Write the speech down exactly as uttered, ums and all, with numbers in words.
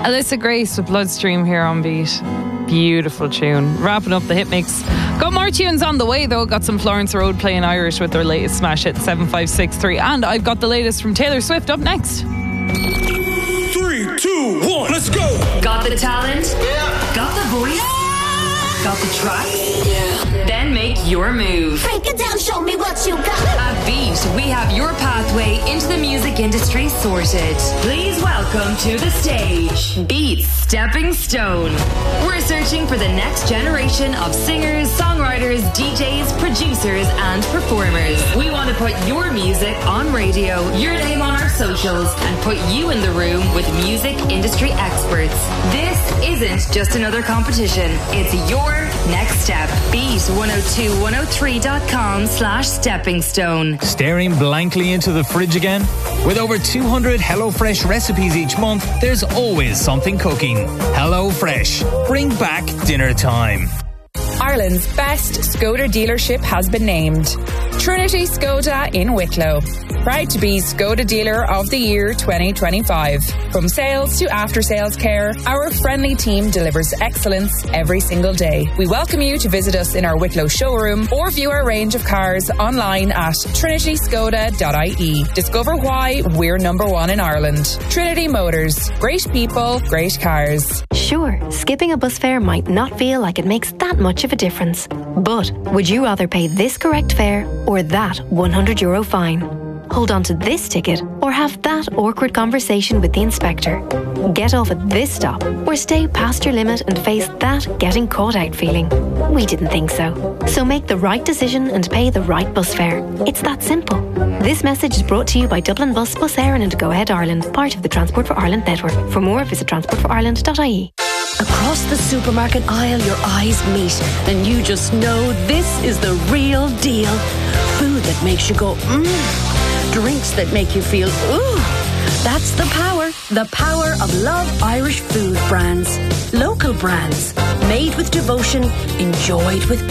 Alyssa Grace with Bloodstream here on Beat. Beautiful tune. Wrapping up the hit mix. Got more tunes on the way though. Got some Florence Road playing Irish with their latest smash hit seven five six three. And I've got the latest from Taylor Swift up next. Three, two, one, let's go! Got the talent? Yeah. Got the voice? Yeah. Got the tracks? Yeah. Then make your move. Break it down, show me what you got. At Beat, we have your pathway into the music industry sorted. Please welcome to the stage, Beat's Stepping Stone. We're searching for the next generation of singers, songwriters, D Js, producers, and performers. We want to put your music on radio, your name on our socials, and put you in the room with music industry experts. This isn't just another competition. It's your next step. Beat one oh two one oh three dot com slash stepping stone. Staring blankly into the fridge again? With over two hundred HelloFresh recipes each month, there's always something cooking. HelloFresh. Bring back dinner time. Ireland's best Skoda dealership has been named. Trinity Skoda in Wicklow. Proud to be Skoda Dealer of the Year twenty twenty-five. From sales to after-sales care, our friendly team delivers excellence every single day. We welcome you to visit us in our Wicklow showroom or view our range of cars online at trinity skoda dot I E. Discover why we're number one in Ireland. Trinity Motors. Great people, great cars. Sure, skipping a bus fare might not feel like it makes that much of a difference. But would you rather pay this correct fare or that one hundred euro fine? Hold on to this ticket or have that awkward conversation with the inspector? Get off at this stop or stay past your limit and face that getting caught out feeling? We didn't think so. So make the right decision and pay the right bus fare. It's that simple. This message is brought to you by Dublin Bus, Bus Éireann and Go Ahead Ireland, part of the Transport for Ireland network. For more, visit transport for ireland dot I E. Across the supermarket aisle, your eyes meet, and you just know this is the real deal. Food that makes you go, mmm. Drinks that make you feel, ooh. That's the power, the power of Love Irish food brands. Local brands, made with devotion, enjoyed with